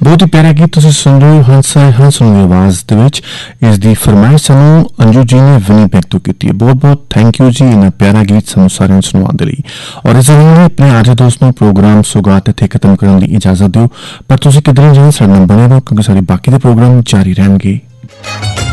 बहुत ही प्यारा गीत तुसीं सुन रहे हो हंस ਦੀ आवाज़ ਦੇ ਵਿੱਚ। ਇਸ ਦੀ फरमाइश ਸਾਨੂੰ अंजू जी ने विनीपेग ਤੋਂ ਕੀਤੀ है। बहुत बहुत थैंक यू जी इन्ना प्यारा गीत ਸਾਨੂੰ ਸਾਰਿਆਂ ਨੂੰ ਸੁਣਾਉਣ ਦੇ ਲਈ। और इस लिए अपने आज दोस्त ਨੂੰ प्रोग्राम सुगात ਇੱਥੇ खत्म ਕਰਨ ਦੀ इजाजत ਦਿਓ, पर ਤੁਸੀਂ किधर नहीं जाना, साडे नाल बने रहो क्योंकि सारे बाकी ਦੇ प्रोग्राम जारी रहणगे।